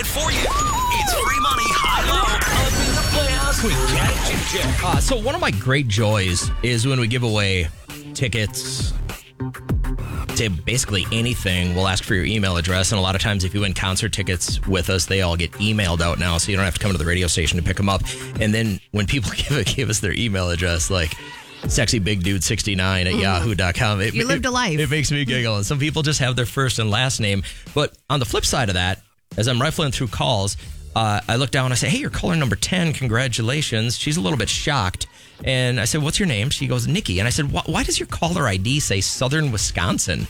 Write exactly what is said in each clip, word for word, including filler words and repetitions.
it for you. It's free money, high-low, up in the playhouse with Cat and Jack. Uh, so one of my great joys is when we give away tickets to basically anything. We'll ask for your email address, and a lot of times if you win concert tickets with us, they all get emailed out now, so you don't have to come to the radio station to pick them up. And then when people give, give us their email address, like sexy big dude sixty-nine at yahoo dot com. It, You lived it, a life. It makes me giggle. And some people just have their first and last name. But on the flip side of that, as I'm rifling through calls, uh, I look down and I say, hey, you're caller number ten. Congratulations. She's a little bit shocked. And I said, what's your name? She goes, Nikki. And I said, why, why does your caller I D say Southern Wisconsin?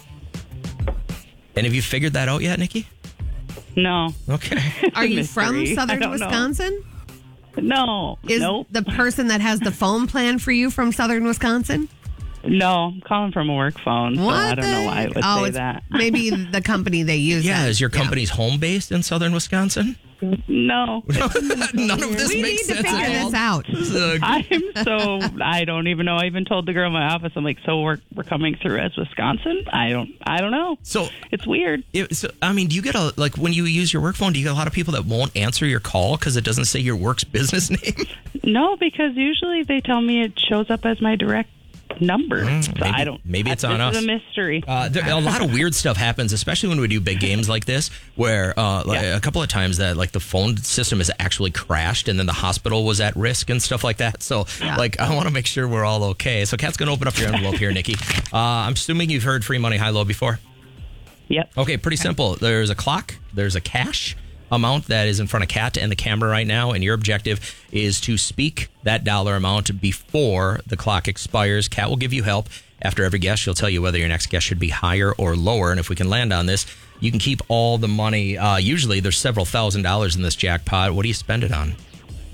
And have you figured that out yet, Nikki? No. Okay. Are you Mystery. from I Southern don't know. Wisconsin? No. Is nope. the person that has the phone plan for you from Southern Wisconsin? No, I'm calling from a work phone, so What I don't the know why I heck? would oh, say it's that. maybe the company they use. Yeah, then. is your company's home based in Southern Wisconsin? No. None of this We makes need to sense figure at all. this out. It's, uh, I'm so, I don't even know. I even told the girl in my office, I'm like, so we're, we're coming through as Wisconsin? I don't, I don't know. so It's weird. It, so, I mean, do you get a, like, when you use your work phone, do you get a lot of people that won't answer your call because it doesn't say your work's business name? No, because usually they tell me it shows up as my direct number. Mm, so maybe- I don't, maybe it's this on is us. a mystery. Uh, there, a lot of weird stuff happens, especially when we do big games like this, where uh, like, Yeah. a couple of times that like the phone system has actually crashed and then the hospital was at risk and stuff like that. So, Yeah. like, I want to make sure we're all okay. So, Kat's going to open up your envelope here, Nikki. Uh, I'm assuming you've heard free money, high, low before? Yep. Okay, pretty simple. There's a clock, there's a cash amount that is in front of Kat and the camera right now, and your objective is to speak that dollar amount before the clock expires. Kat will give you help. After every guess, she'll tell you whether your next guess should be higher or lower, and if we can land on this, you can keep all the money. Uh, usually, there's several thousand dollars in this jackpot. What do you spend it on?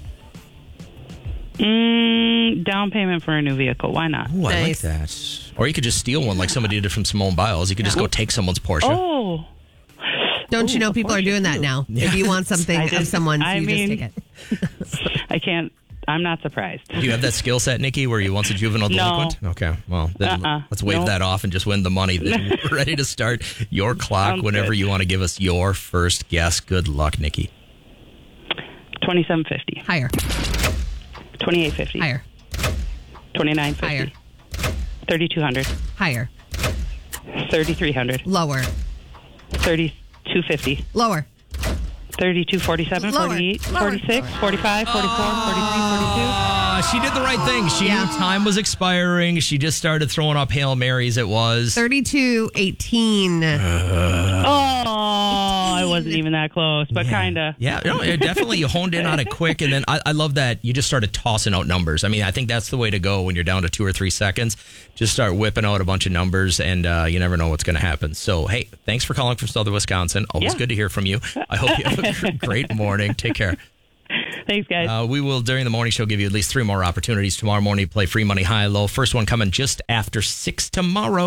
Mm, down payment for a new vehicle. Why not? Ooh, I Nice. like that. Or you could just steal one like somebody did from Simone Biles. You could just go take someone's Porsche. Oh. Don't you know Ooh, people are Porsche doing that too. now? If you want something I of just- someone, I you mean- just take it. I can't, I'm not surprised. Do you have that skill set, Nikki, where you once a juvenile No. delinquent? Okay, well, then Uh-uh. let's wave Nope. that off and just win the money. Then we're ready to start your clock Sounds whenever good. you want to give us your first guess. Good luck, Nikki. twenty-seven fifty, Higher, twenty-eight fifty, higher, twenty-nine higher, fifty, thirty-two hundred, higher, thirty-three hundred, lower, thirty-two fifty, lower, thirty-two forty-seven, Lower. forty-eight, Lower. forty-six, forty-five, forty-four, forty-three, forty-two. Uh, she did the right thing. She Yeah. knew time was expiring. She just started throwing up Hail Marys. It was. thirty-two eighteen. Oh, I wasn't even that close, but Yeah. kind of. Yeah, no, it definitely. You honed in on it quick, and then I, I love that you just started tossing out numbers. I mean, I think that's the way to go when you're down to two or three seconds. Just start whipping out a bunch of numbers, and uh, you never know what's going to happen. So, hey, thanks for calling from Southern Wisconsin. Always Yeah. good to hear from you. I hope you have a gr- great morning. Take care. Thanks, guys. Uh, we will, during the morning show, give you at least three more opportunities tomorrow morning to play free money high low. First one coming just after six tomorrow.